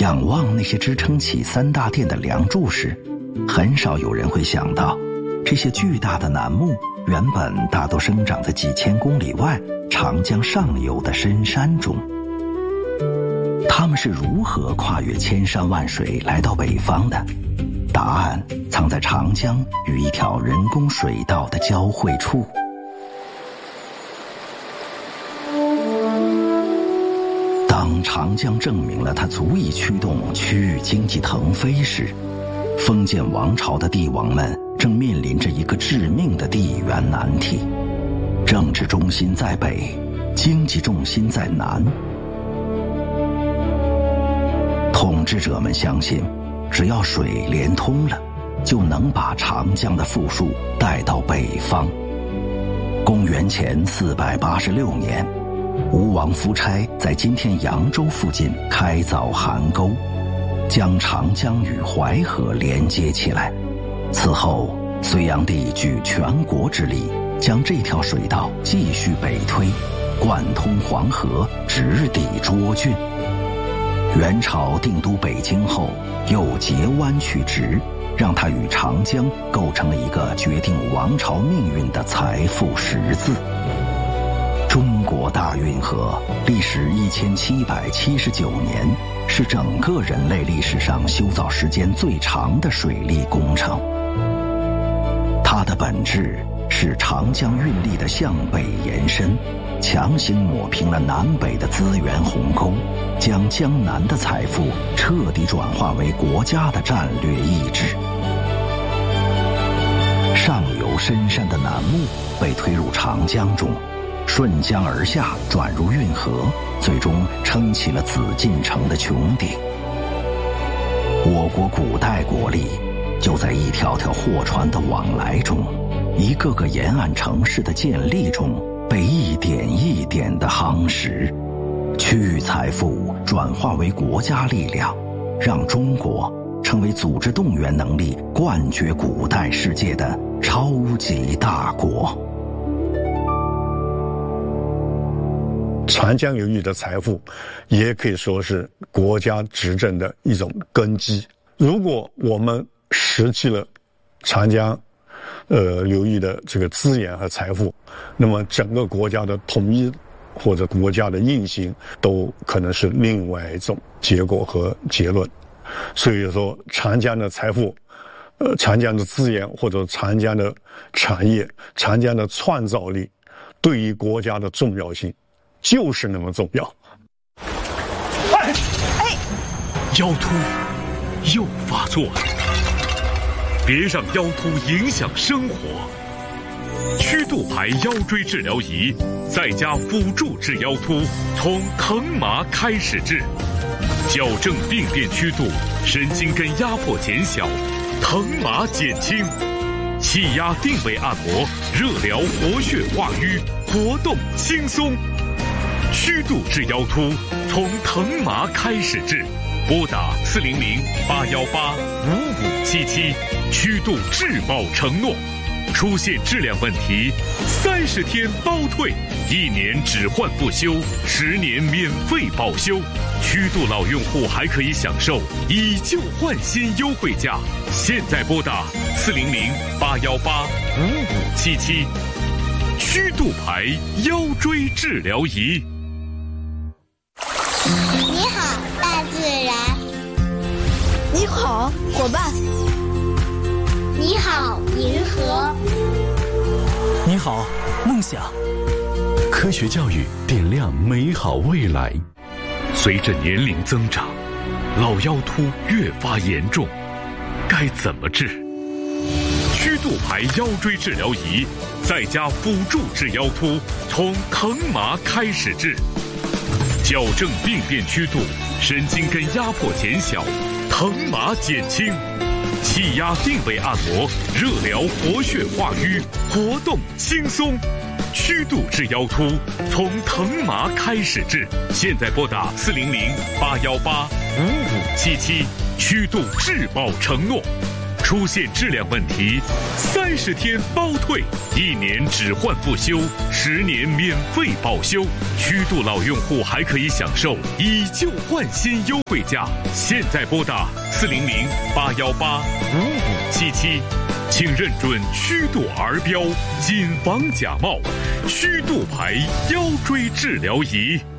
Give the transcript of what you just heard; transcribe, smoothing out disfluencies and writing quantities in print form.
仰望那些支撑起三大殿的梁柱时，很少有人会想到，这些巨大的楠木原本大都生长在几千公里外长江上游的深山中。它们是如何跨越千山万水来到北方的？答案藏在长江与一条人工水道的交汇处。当长江证明了它足以驱动区域经济腾飞时，封建王朝的帝王们正面临着一个致命的地缘难题：政治中心在北，经济重心在南。统治者们相信，只要水连通了，就能把长江的富庶带到北方。公元前486年，吴王夫差在今天扬州附近开凿邗沟，将长江与淮河连接起来。此后，隋炀帝举全国之力，将这条水道继续北推，贯通黄河，直抵涿郡。元朝定都北京后，又截弯曲直，让它与长江构成了一个决定王朝命运的财富十字。中国大运河历时1779年，是整个人类历史上修造时间最长的水利工程。它的本质是长江运力的向北延伸，强行抹平了南北的资源鸿沟，将江南的财富彻底转化为国家的战略意志。上游深山的楠木被推入长江中，顺江而下转入运河，最终撑起了紫禁城的穹顶。我国古代国力就在一条条货船的往来中，一个个沿岸城市的建立中，被一点一点地夯实。区域财富转化为国家力量，让中国成为组织动员能力冠绝古代世界的超级大国。 长江流域的财富也可以说是国家执政的一种根基。如果我们失去了长江流域的这个资源和财富，那么整个国家的统一或者国家的运行都可能是另外一种结果和结论。所以说，长江的财富、长江的资源或者长江的产业、长江的创造力，对于国家的重要性就是那么重要。 腰突又发作了，别让腰突影响生活。曲度牌腰椎治疗仪再加辅助治腰突，从疼麻开始治，矫正病变曲度，神经根压迫减小，疼麻减轻，气压定位按摩，热疗活血化瘀，活动轻松。曲度治腰突，从疼麻开始治，拨打400-818-5577，曲度质保承诺。出现质量问题，30天包退，1年只换不修，10年免费保修。曲度老用户还可以享受以旧换新优惠价。现在拨打400-818-5577，曲度牌腰椎治疗仪。 你好，大自然。 你好，伙伴。 你好，银河。 你好，梦想。科学教育点亮美好未来。 随着年龄增长，老腰突越发严重，该怎么治？曲度牌腰椎治疗仪再加辅助治腰突，从疼麻开始治，矫正病变曲度，神经根压迫减小，疼麻减轻，气压定位按摩，热疗活血化瘀，活动轻松。曲度治腰突，从疼麻开始治。现在拨打400-818-5577，曲度质保承诺。 出现质量问题，30天包退，1年只换不修，10年免费保修。虚度老用户还可以享受以旧换新优惠价。现在拨打400-818-5577，请认准虚度儿标，谨防假冒。虚度牌腰椎治疗仪。